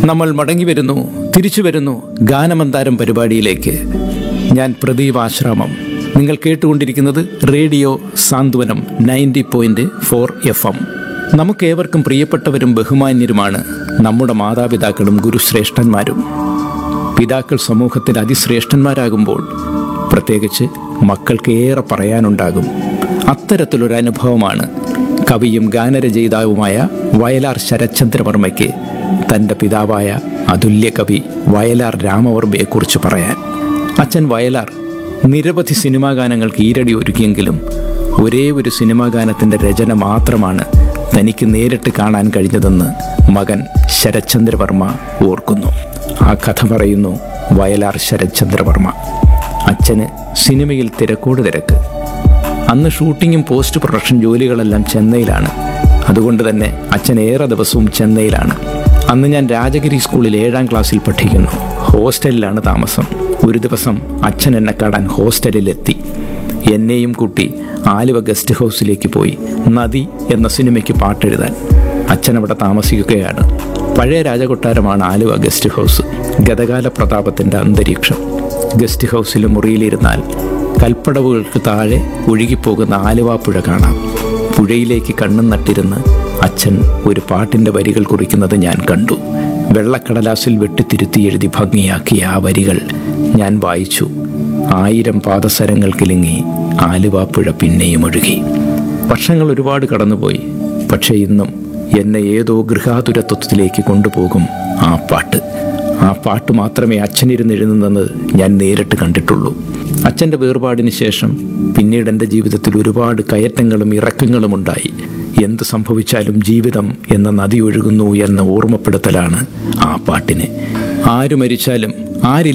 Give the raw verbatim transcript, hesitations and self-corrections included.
നമ്മൾ മടങ്ങി വരുന്നു, തിരിച്ചു വരുന്നു ഗാനമന്താരം പരിപാടിയിലേക്ക്. ഞാൻ പ്രദീപ് ആശ്രാമം. നിങ്ങൾ കേട്ടുകൊണ്ടിരിക്കുന്നത് റേഡിയോ സാന്ത്വനം ninety point four F M. നമുക്കേവർക്കും പ്രിയപ്പെട്ടവരും ബഹുമാന്യരുമാണ് നമ്മുടെ മാതാപിതാക്കളും ഗുരുശ്രേഷ്ഠന്മാരും. പിതാക്കൾ സമൂഹത്തിൽ അതിശ്രേഷ്ഠന്മാരാകുമ്പോൾ പ്രത്യേകിച്ച് മക്കൾക്ക് ഏറെ പറയാനുണ്ടാകും. അത്തരത്തിലൊരു അനുഭവമാണ് കവിയും ഗാനരചയിതാവുമായ വയലാർ ശരത്ചന്ദ്രവർമ്മയ്ക്ക് തൻ്റെ പിതാവായ അതുല്യ കവി വയലാർ രാമവർമ്മയെക്കുറിച്ച് പറയാൻ. അച്ഛൻ വയലാർ നിരവധി സിനിമാ ഗാനങ്ങൾക്ക് ഈരടി ഒരുക്കിയെങ്കിലും ഒരേ ഒരു സിനിമാ ഗാനത്തിൻ്റെ രചന മാത്രമാണ് തനിക്ക് നേരിട്ട് കാണാൻ കഴിഞ്ഞതെന്ന് മകൻ ശരത്ചന്ദ്രവർമ്മ ഓർക്കുന്നു. ആ കഥ പറയുന്നു വയലാർ ശരത്ചന്ദ്രവർമ്മ. അച്ഛന് സിനിമയിൽ തിരക്കോട് തിരക്ക്. അന്ന് ഷൂട്ടിങ്ങും പോസ്റ്റ് പ്രൊഡക്ഷൻ ജോലികളെല്ലാം ചെന്നൈയിലാണ്. അതുകൊണ്ട് തന്നെ അച്ഛൻ ഏറെ ദിവസവും ചെന്നൈയിലാണ്. അന്ന് ഞാൻ രാജഗിരി സ്കൂളിൽ ഏഴാം ക്ലാസ്സിൽ പഠിക്കുന്നു. ഹോസ്റ്റലിലാണ് താമസം. ഒരു ദിവസം അച്ഛൻ എന്നെ കാണാൻ ഹോസ്റ്റലിലെത്തി. എന്നെയും കൂട്ടി ആലുവ ഗസ്റ്റ് ഹൗസിലേക്ക് പോയി നദി എന്ന സിനിമയ്ക്ക് പാട്ടെഴുതാൻ. അച്ഛൻ അവിടെ താമസിക്കുകയാണ്. പഴയ രാജകൊട്ടാരമാണ് ആലുവ ഗസ്റ്റ് ഹൗസ്. ഗതകാല പ്രതാപത്തിൻ്റെ അന്തരീക്ഷം. ഗസ്റ്റ് ഹൗസിലെ മുറിയിലിരുന്നാൽ കൽപ്പടവുകൾക്ക് താഴെ ഒഴുകിപ്പോകുന്ന ആലുവാപ്പുഴ കാണാം. പുഴയിലേക്ക് കണ്ണും നട്ടിരുന്ന് അച്ഛൻ ഒരു പാട്ടിൻ്റെ വരികൾ കുറിക്കുന്നത് ഞാൻ കണ്ടു. വെള്ളക്കടലാസിൽ വെട്ടിത്തിരുത്തി എഴുതി ഭംഗിയാക്കിയ ആ വരികൾ ഞാൻ വായിച്ചു. ആയിരം പാദസരങ്ങൾ കിലുങ്ങി ആലുവാപ്പുഴ പിന്നെയും ഒഴുകി. വർഷങ്ങൾ ഒരുപാട് കടന്നുപോയി. പക്ഷേ ഇന്നും എന്നെ ഏതോ ഗൃഹാതുരത്വത്തിലേക്ക് കൊണ്ടുപോകും ആ പാട്ട്. ആ പാട്ട് മാത്രമേ അച്ഛനിരുന്ന് എഴുതുന്നത് ഞാൻ നേരിട്ട് കണ്ടിട്ടുള്ളൂ. അച്ഛൻ്റെ വേർപാടിന് ശേഷം പിന്നീട് എൻ്റെ ജീവിതത്തിൽ ഒരുപാട് കയറ്റങ്ങളും ഇറക്കങ്ങളും ഉണ്ടായി. എന്ത് സംഭവിച്ചാലും ജീവിതം എന്ന നദി ഒഴുകുന്നു എന്ന ഓർമ്മപ്പെടുത്തലാണ് ആ പാട്ടിന്. ആര് മരിച്ചാലും ആരില്ല